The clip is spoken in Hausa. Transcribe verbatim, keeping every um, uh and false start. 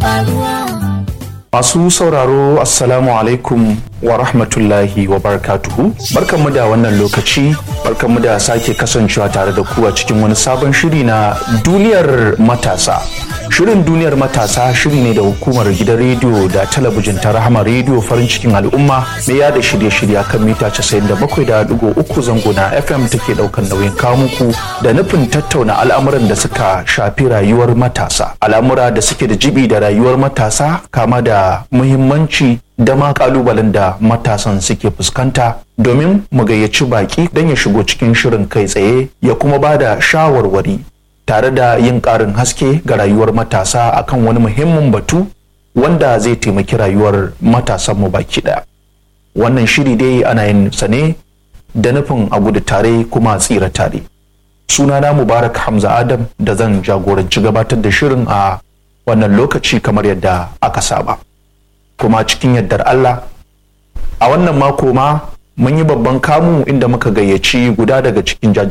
Masu sauraro assalamu alaikum wa rahmatullahi wa barakatuhu. Barkanmu da wannan lokaci, barkanmu da sake kasancewa tare da ku a cikin wani sabon shiri na duniyar matasa. Shirin duniyar matasa shiri ne da hukumar gidan rediyo da talabijin ta Rahama Rediyo farin cikin al'umma mai yada shirye-shirye kan mita casa'in da bakwai da digo uku zango na F M take daukan nauyin kawo muku da nufin tattauna al'amuran da suka shafi rayuwar matasa. Al'amura da suke da jibi da rayuwar matasa kama da muhimmanci da ma kalubalen da matasan suke fuskanta domin mu gayyaci baki don ya shigo cikin shirin kai tsaye ya kuma bada shawarwari tare da yin ƙarin haske ga rayuwar matasa akan wani muhimmin batu wanda zai taimaki rayuwar matasan mu baki ɗaya. Wannan shiri dai ana yin sa ne da nufin a gudu tare kuma tsira tare. Sunana Mubarak Hamza Adam da zan jagoranci gabatar da shirin a wannan lokaci kamar yadda aka saba. Kuma cikin yardar Allah a wannan mako ma mun yi babban kamu inda muka gayyaci guda daga cikin